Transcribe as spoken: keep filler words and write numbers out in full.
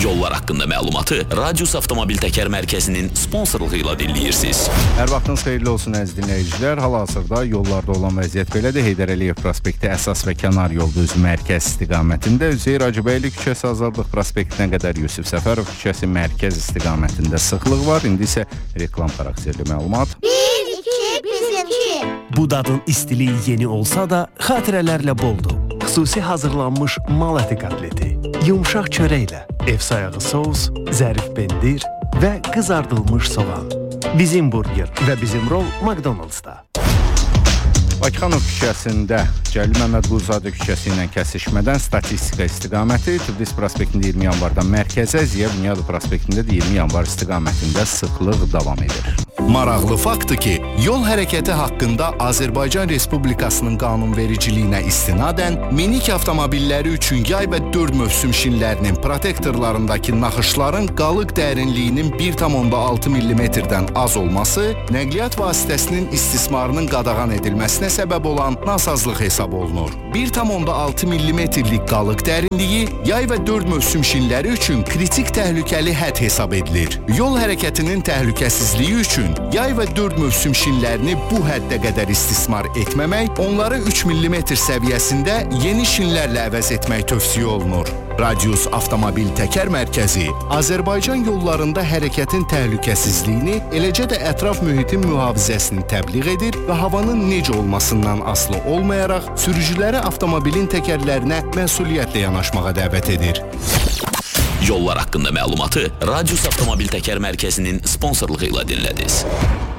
Yollar haqqında məlumatı Radius Avtomobil Təkər Mərkəzinin sponsorluğu ilə dinləyirsiniz. Hər vaxtınız xeyirli olsun əziz dinləyicilər. Hal-hazırda yollarda olan vəziyyət belədir. Heydər Əliyev prospekti əsas və kənar yol düz mərkəz istiqamətində, Üzeyir Hacıbəyli küçəsi Azadlıq prospektinə qədər Yusif Səfərov küçəsi mərkəz istiqamətində sıxlıq var. İndi isə reklam xarakterli məlumat. Bir, iki, bizimki. Bu dadın istiliyi yeni olsa da xatirələrlə boldur. Xüsusi hazırlanmış mal əti kotleti, yumşaq çörəklə, ev sayağı sos, zərif pendir və qızardılmış soğan. Bizim burger və bizim rol McDonald's-da. Bakıxanov küçəsində Cəlil Məmmədquluzadə küçəsi ilə kəsişmədən statistika istiqaməti, Tiflis prospektində iyirmi yanvardan mərkəzə, Ziya Bünyadov prospektində də iyirmi yanvar istiqamətində sıxlıq davam edir. Maraqlı faktdır ki, yol hərəkəti haqqında Azərbaycan Respublikasının qanunvericiliyinə istinadən minik avtomobilləri üçün yay və dörd mövsüm şinlərinin protektorlarındakı naxışların qalıq dərinliyinin bir tam onda altı millimetrdən az olması nəqliyyat vasitəsinin istismarının qadağan edilməsinə səbəb olan nasazlıq hesab olunur. bir tam onda altı millimetrlik qalıq dərinliyi yay və dörd mövsüm şinləri üçün kritik təhlükəli hədd hesab edilir. Yol hərəkətinin təhlükəsizliyi üçün yay və dörd mövsüm şinlərini bu həddə qədər istismar etməmək, onları üç millimetr səviyyəsində yeni şinlərlə əvəz etmək tövsiyə olunur. Radius Avtomobil Təkər Mərkəzi Azərbaycan yollarında hərəkətin təhlükəsizliyini, eləcə də ətraf mühitin mühafizəsini təbliğ edir və havanın necə olmasından asılı olmayaraq sürücüləri avtomobilin təkərlərinə məsuliyyətlə yanaşmağa dəvət edir. Yollar haqqında məlumatı Radius Avtomobil Təkər Mərkəzinin sponsorluğu ilə dinlədiniz.